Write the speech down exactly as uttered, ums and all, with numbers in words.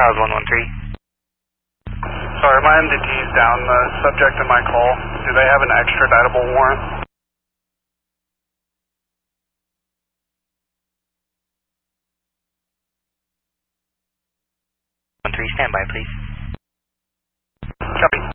Charles one one three. Sorry, my M D T is down. The subject of my call, do they have an extraditable warrant? one three, stand by, please. Copy.